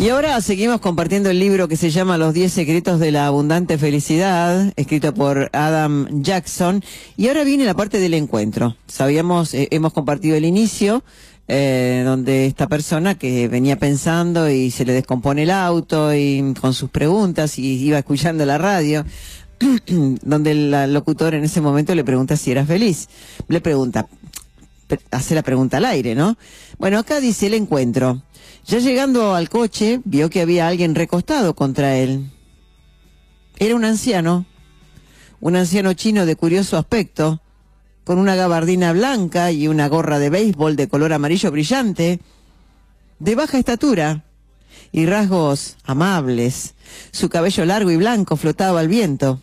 Y ahora seguimos compartiendo el libro que se llama Los 10 secretos de la abundante felicidad, escrito por Adam Jackson. Y ahora viene la parte del encuentro. Hemos compartido el inicio, donde esta persona que venía pensando y se le descompone el auto y con sus preguntas y iba escuchando la radio, donde el locutor en ese momento le pregunta si era feliz. Le pregunta, hace la pregunta al aire, ¿no? Bueno, acá dice el encuentro. Ya llegando al coche, vio que había alguien recostado contra él. Era un anciano chino de curioso aspecto, con una gabardina blanca y una gorra de béisbol de color amarillo brillante, de baja estatura y rasgos amables. Su cabello largo y blanco flotaba al viento.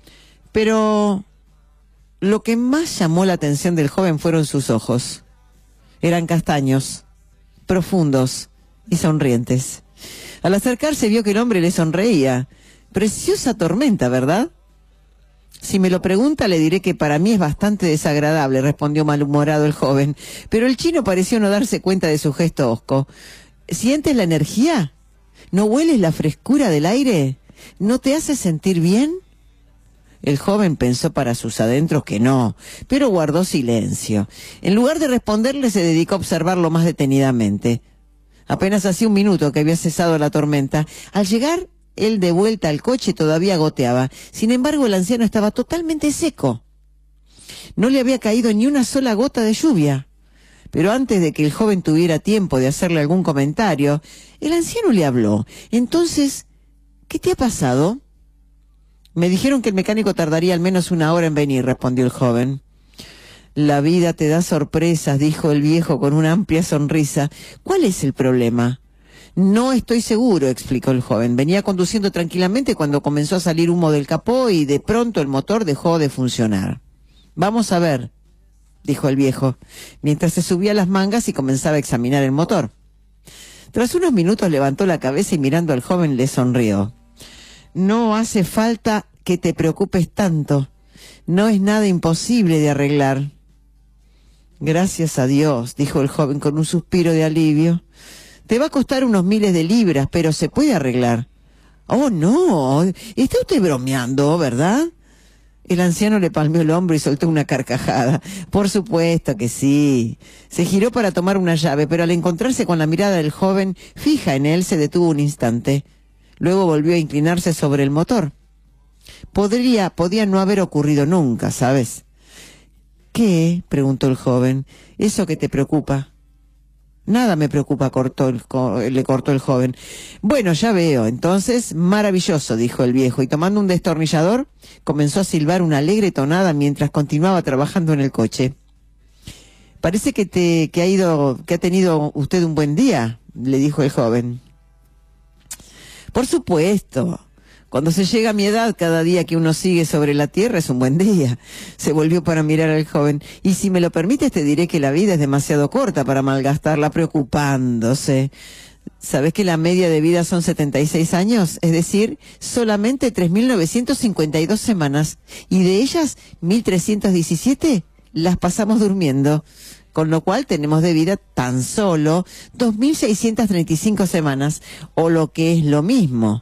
Pero lo que más llamó la atención del joven fueron sus ojos. Eran castaños, profundos y sonrientes. Al acercarse vio que el hombre le sonreía. Preciosa tormenta, ¿verdad? Si me lo pregunta, le diré que para mí es bastante desagradable, respondió malhumorado el joven. Pero el chino pareció no darse cuenta de su gesto hosco. ¿Sientes la energía? ¿No hueles la frescura del aire? ¿No te hace sentir bien? El joven pensó para sus adentros que no, pero guardó silencio. En lugar de responderle, se dedicó a observarlo más detenidamente. Apenas hacía un minuto que había cesado la tormenta. Al llegar él de vuelta al coche todavía goteaba. Sin embargo, el anciano estaba totalmente seco. No le había caído ni una sola gota de lluvia. Pero antes de que el joven tuviera tiempo de hacerle algún comentario, el anciano le habló. Entonces, ¿qué te ha pasado? Me dijeron que el mecánico tardaría al menos 1 hora en venir, respondió el joven. La vida te da sorpresas, dijo el viejo con una amplia sonrisa. ¿Cuál es el problema? No estoy seguro, explicó el joven. Venía conduciendo tranquilamente cuando comenzó a salir humo del capó y de pronto el motor dejó de funcionar. Vamos a ver, dijo el viejo, mientras se subía las mangas y comenzaba a examinar el motor. Tras unos minutos levantó la cabeza y mirando al joven le sonrió. No hace falta que te preocupes tanto. No es nada imposible de arreglar. Gracias a Dios, dijo el joven con un suspiro de alivio. Te va a costar unos miles de libras, pero se puede arreglar. Oh, no, está usted bromeando, ¿verdad? El anciano le palmeó el hombro y soltó una carcajada. Por supuesto que sí. Se giró para tomar una llave, pero al encontrarse con la mirada del joven fija en él, se detuvo un instante. Luego volvió a inclinarse sobre el motor. Podía no haber ocurrido nunca, ¿sabes? ¿Qué? Preguntó el joven. ¿Eso que te preocupa? Nada me preocupa, le cortó el joven. Bueno, ya veo. Entonces, maravilloso, dijo el viejo, y tomando un destornillador, comenzó a silbar una alegre tonada mientras continuaba trabajando en el coche. Parece que ha tenido usted un buen día, le dijo el joven. Por supuesto. Cuando se llega a mi edad, cada día que uno sigue sobre la tierra es un buen día. Se volvió para mirar al joven. Y si me lo permites, te diré que la vida es demasiado corta para malgastarla preocupándose. ¿Sabes que la media de vida son 76 años? Es decir, solamente 3.952 semanas. Y de ellas, 1.317 las pasamos durmiendo. Con lo cual tenemos de vida tan solo 2.635 semanas, o lo que es lo mismo,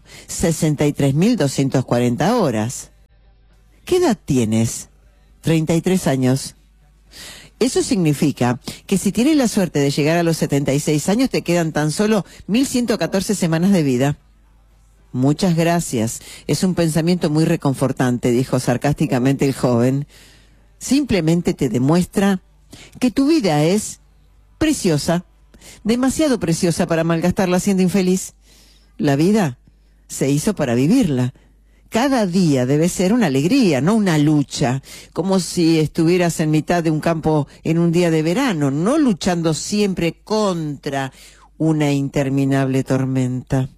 63.240 horas. ¿Qué edad tienes? 33 años. Eso significa que si tienes la suerte de llegar a los 76 años, te quedan tan solo 1.114 semanas de vida. Muchas gracias. Es un pensamiento muy reconfortante, dijo sarcásticamente el joven. Simplemente te demuestra que tu vida es preciosa, demasiado preciosa para malgastarla siendo infeliz. La vida se hizo para vivirla. Cada día debe ser una alegría, no una lucha, como si estuvieras en mitad de un campo en un día de verano, no luchando siempre contra una interminable tormenta.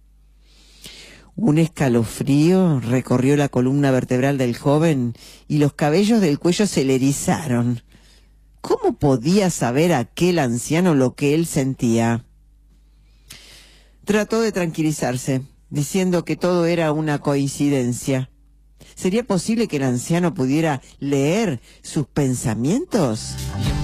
Un escalofrío recorrió la columna vertebral del joven y los cabellos del cuello se le erizaron. ¿Cómo podía saber aquel anciano lo que él sentía? Trató de tranquilizarse, diciendo que todo era una coincidencia. ¿Sería posible que el anciano pudiera leer sus pensamientos?